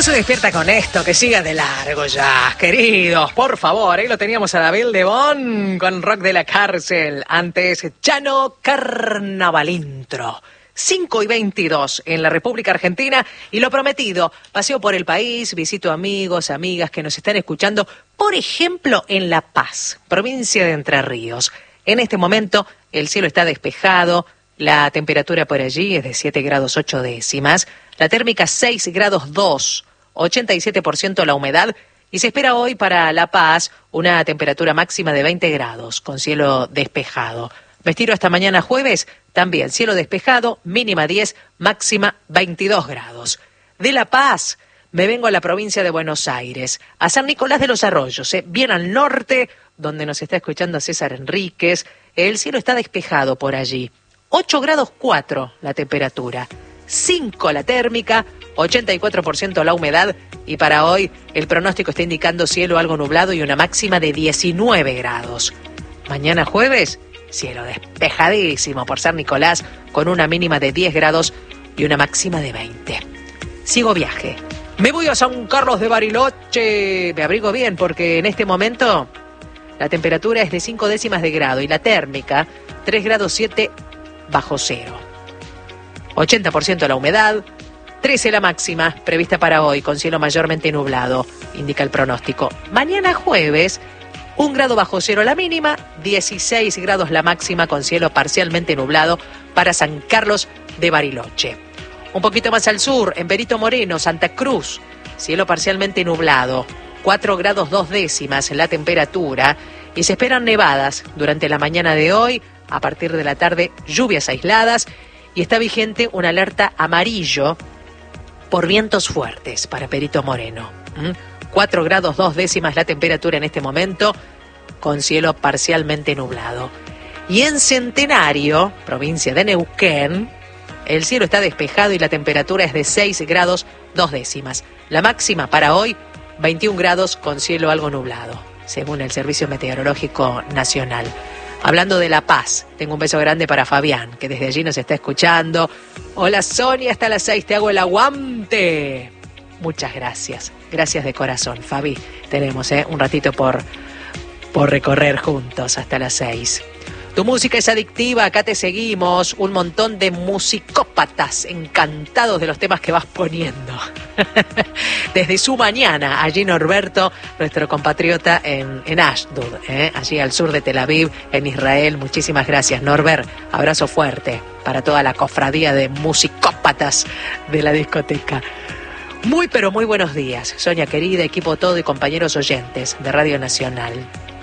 no se despierta con esto, que siga de largo ya, queridos, por favor. Ahí lo teníamos a David Lebón con Rock de la Cárcel. Antes, Chano Carnavalintro. 5:22 en la República Argentina y lo prometido, paseo por el país, visito amigos, amigas que nos están escuchando, por ejemplo en La Paz, provincia de Entre Ríos. En este momento el cielo está despejado, la temperatura por allí es de 7 grados 8 décimas, la térmica 6 grados 2, 87% la humedad y se espera hoy para La Paz una temperatura máxima de 20 grados con cielo despejado. Vestirlo hasta mañana jueves, también cielo despejado, mínima 10, máxima 22 grados. De La Paz me vengo a la provincia de Buenos Aires, a San Nicolás de los Arroyos, bien al norte, donde nos está escuchando César Enríquez. El cielo está despejado por allí. 8 grados 4 la temperatura, 5 la térmica, 84% la humedad y para hoy el pronóstico está indicando cielo algo nublado y una máxima de 19 grados. Mañana jueves, cielo despejadísimo por San Nicolás, con una mínima de 10 grados y una máxima de 20. Sigo viaje. Me voy a San Carlos de Bariloche. Me abrigo bien porque en este momento la temperatura es de 5 décimas de grado y la térmica 3 grados 7 bajo cero. 80% la humedad, 13 la máxima prevista para hoy con cielo mayormente nublado, indica el pronóstico. Mañana jueves, 1 grado bajo cero la mínima, 16 grados la máxima con cielo parcialmente nublado para San Carlos de Bariloche. Un poquito más al sur, en Perito Moreno, Santa Cruz, cielo parcialmente nublado, 4 grados 2 décimas la temperatura y se esperan nevadas durante la mañana de hoy, a partir de la tarde lluvias aisladas y está vigente una alerta amarillo por vientos fuertes para Perito Moreno. 4 grados 2 décimas la temperatura en este momento, con cielo parcialmente nublado. Y en Centenario, provincia de Neuquén, el cielo está despejado y la temperatura es de 6 grados 2 décimas. La máxima para hoy, 21 grados con cielo algo nublado, según el Servicio Meteorológico Nacional. Hablando de La Paz, tengo un beso grande para Fabián, que desde allí nos está escuchando. Hola Sonia, hasta las 6 te hago el aguante. Muchas gracias. Gracias de corazón, Fabi. Tenemos un ratito por recorrer juntos hasta las 6. Tu música es adictiva, acá te seguimos. Un montón de musicópatas encantados de los temas que vas poniendo. Desde su mañana, allí Norberto, nuestro compatriota en Ashdod, allí al sur de Tel Aviv, en Israel. Muchísimas gracias, Norbert. Abrazo fuerte para toda la cofradía de musicópatas de la discoteca. Muy pero muy buenos días, Sonia querida, equipo todo y compañeros oyentes de Radio Nacional.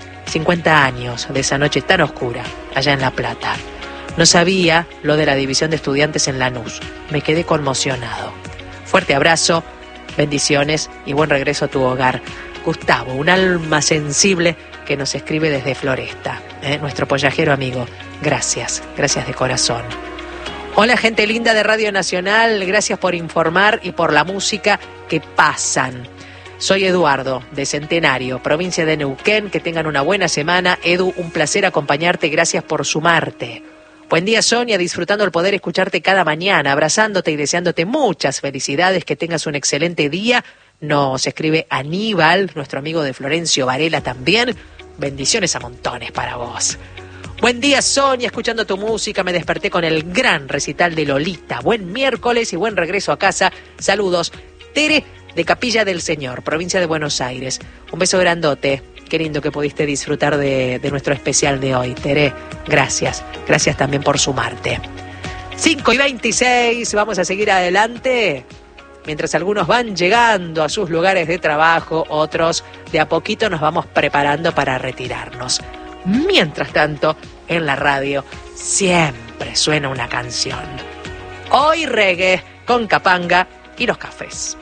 50 años de esa noche tan oscura, allá en La Plata. No sabía lo de la división de estudiantes en Lanús. Me quedé conmocionado. Fuerte abrazo, bendiciones y buen regreso a tu hogar. Gustavo, un alma sensible que nos escribe desde Floresta, nuestro pollajero amigo. Gracias, gracias de corazón. Hola gente linda de Radio Nacional, gracias por informar y por la música que pasan. Soy Eduardo, de Centenario, provincia de Neuquén, que tengan una buena semana. Edu, un placer acompañarte, gracias por sumarte. Buen día Sonia, disfrutando el poder escucharte cada mañana, abrazándote y deseándote muchas felicidades, que tengas un excelente día. Nos escribe Aníbal, nuestro amigo de Florencio Varela también. Bendiciones a montones para vos. Buen día Sonia, escuchando tu música me desperté con el gran recital de Lolita. Buen miércoles y buen regreso a casa. Saludos. Tere de Capilla del Señor, provincia de Buenos Aires. Un beso grandote. Qué lindo que pudiste disfrutar de nuestro especial de hoy. Tere, gracias. Gracias también por sumarte. 5:26, vamos a seguir adelante. Mientras algunos van llegando a sus lugares de trabajo, otros de a poquito nos vamos preparando para retirarnos. Mientras tanto, en la radio siempre suena una canción. Hoy reggae con Capanga y los Cafés.